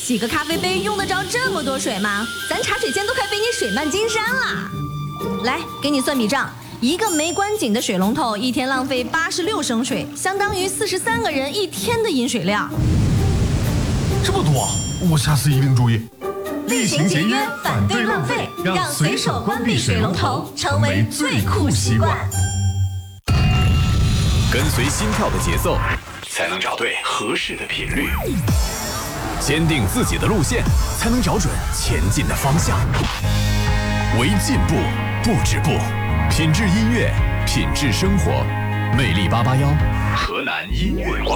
洗个咖啡杯用得着这么多水吗？咱茶水间都快被你水漫金山啦！来，给你算笔账，一个没关紧的水龙头一天浪费86升水，相当于43个人一天的饮水量。 这么多，我下次一定注意。 厉行节约，反对浪费，让随手关闭水龙头成为最酷习惯。 跟随心跳的节奏，才能找对合适的频率；坚定自己的路线，才能找准前进的方向。为进步不止步，品质音乐，品质生活。魅力881，河南音乐广